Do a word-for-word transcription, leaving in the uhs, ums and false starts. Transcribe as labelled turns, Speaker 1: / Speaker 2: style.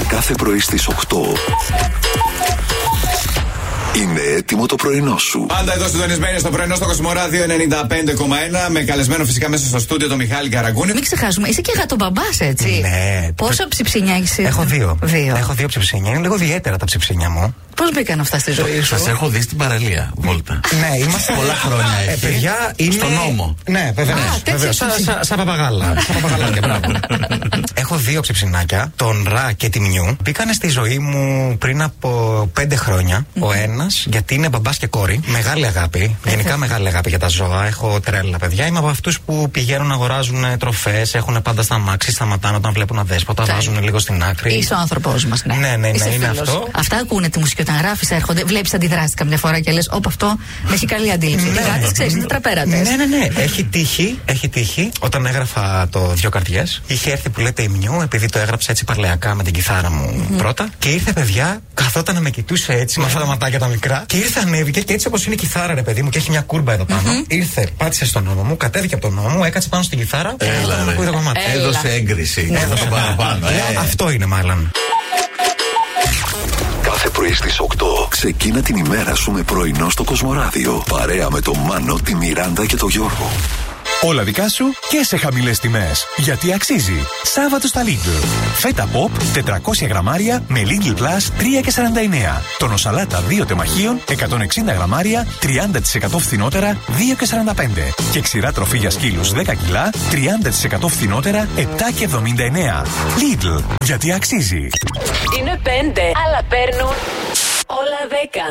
Speaker 1: Κάθε πρωί στις οκτώ. Είναι έτοιμο το πρωινό σου.
Speaker 2: Πάντα εδώ συντονισμένοι στο πρωινό στο Κοσμοράδιο ενενήντα πέντε κόμμα ένα. Με καλεσμένο φυσικά μέσα στο στούντιο τον Μιχάλη Καραγκούνη.
Speaker 3: Μην ξεχάσουμε, είσαι και γατομπαμπάς, έτσι.
Speaker 4: Ναι.
Speaker 3: Πόσα ψιψινιά έχεις?
Speaker 4: Έχω δύο.
Speaker 3: δύο.
Speaker 4: Έχω δύο ψιψινιά. Είναι λίγο ιδιαίτερα τα ψιψινιά μου.
Speaker 3: Πώς μπήκαν αυτά στη ζωή σου?
Speaker 5: Σας έχω δει στην παραλία, βόλτα.
Speaker 4: Ναι, είμαστε
Speaker 5: πολλά χρόνια
Speaker 4: ε,
Speaker 5: έχει.
Speaker 4: παιδιά, είναι...
Speaker 5: Στον νόμο.
Speaker 4: Ναι, βέβαια.
Speaker 3: τέτοια
Speaker 4: Σαν σα, σα παπαγάλα. Σαν παπαγαλάκια, μπράβο. Έχω δύο ψιψινάκια, τον Ρα και τη Μιου. Μπήκανε στη ζωή μου πριν από πέντε χρόνια. Mm-hmm. Ο ένας, γιατί είναι μπαμπάς και κόρη. Μεγάλη αγάπη. Γενικά μεγάλη αγάπη για τα ζώα. Έχω τρέλα παιδιά. Είμαι από αυτούς που πηγαίνουν να αγοράζουν τροφές, έχουν πάντα στα μάξι, σταματάνε όταν βλέπουν αδέσποτα, βάζουν λίγο στην άκρη.
Speaker 3: Είσαι ο άνθρωπός μας, ναι.
Speaker 4: Ναι, ναι, ναι,
Speaker 3: Είσαι
Speaker 4: είναι
Speaker 3: φίλος.
Speaker 4: αυτό.
Speaker 3: Αυτά ακούνε τη μουσική όταν γράφεις, έρχονται. Βλέπεις αντιδράσεις καμιά φορά και λες, όπ, αυτό με έχει καλή αντίληψη. Οι γάτες, ξέρεις, είναι τραπέρατες.
Speaker 4: Ναι, ναι, ναι. Έχει τύχει, έχει τύχει. Όταν έγραφα το Δύο Καρδιές, είχε έρθει που λέτε η Μιου, επειδή το έγραψα έτσι παρλεακά με την κιθάρα μου mm-hmm. πρώτα. Και ήρθε, παιδιά, καθόταν να με κοιτούσε έτσι με αυτά τα ματάκια τα μικρά. Και ήρθε, ανέβηκε και έτσι όπως είναι η κιθάρα, ρε παιδί μου, και έχει μια κούρμπα εδώ πάνω. Mm-hmm. Ήρθε, πάτησε στον νόμο μου, κατέβηκε από τον νόμο μου, έκατσε πάνω στην κιθάρα.
Speaker 5: Έλα, ρε.
Speaker 4: Έλα.
Speaker 5: Έδωσε έγκριση. Έδωσε παραπάνω.
Speaker 4: Ε. Αυτό είναι μάλλον.
Speaker 1: Κάθε πρωί στις οκτώ ξεκίνα την ημέρα σου με πρωινό στο Κοσμοράδιο. Παρέα με τον Μάνο, τη Μιράντα και τον Γιώργο.
Speaker 6: Όλα δικά σου και σε χαμηλές τιμές. Γιατί αξίζει. Σάββατο στα Lidl. Φέτα Pop τετρακόσια γραμμάρια με Lidl Plus τρία και σαράντα εννέα. Τόνο σαλάτα δύο τεμαχίων εκατόν εξήντα γραμμάρια τριάντα τοις εκατό φθηνότερα δύο και σαράντα πέντε. Και ξηρά τροφή για σκύλους δέκα κιλά τριάντα τοις εκατό φθηνότερα επτά και εβδομήντα εννέα. Lidl. Γιατί αξίζει.
Speaker 7: Είναι πέντε, αλλά παίρνουν όλα δέκα.